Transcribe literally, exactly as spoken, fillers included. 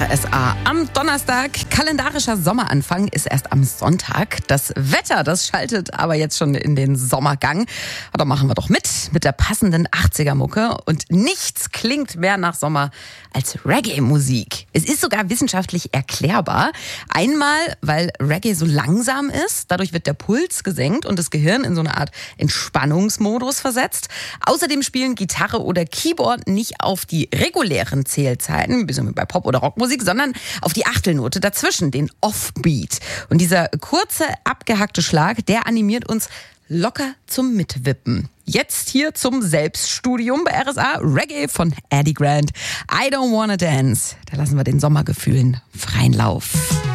R S A am Donnerstag. Kalendarischer Sommeranfang ist erst am Sonntag. Das Wetter, das schaltet aber jetzt schon in den Sommergang. Da machen wir doch mit, mit der passenden achtziger-Mucke. Und nichts klingt mehr nach Sommer als Reggae-Musik. Es ist sogar wissenschaftlich erklärbar. Einmal, weil Reggae so langsam ist. Dadurch wird der Puls gesenkt und das Gehirn in so eine Art Entspannungsmodus versetzt. Außerdem spielen Gitarre oder Keyboard nicht auf die regulären Zählzeiten, ein bisschen wie bei Pop- oder Rockmusik, sondern auf die Achtelnote dazwischen, den Offbeat. Und dieser kurze, abgehackte Schlag, der animiert uns locker zum Mitwippen. Jetzt hier zum Selbststudium bei R S A. Reggae von Eddie Grant. I Don't Wanna Dance. Da lassen wir den Sommergefühlen freien Lauf.